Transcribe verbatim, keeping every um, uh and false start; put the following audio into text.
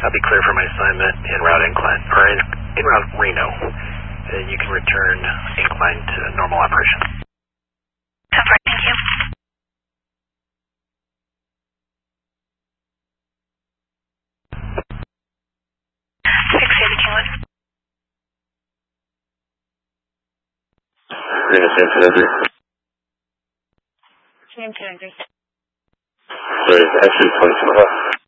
I'll be clear for my assignment en route incline, or en, en route Reno. And then you can return incline to normal operation. Alright, thank you. six eighty King one. Reno, same two nine three. Same two nine three. Sorry, actually twenty-two and a half.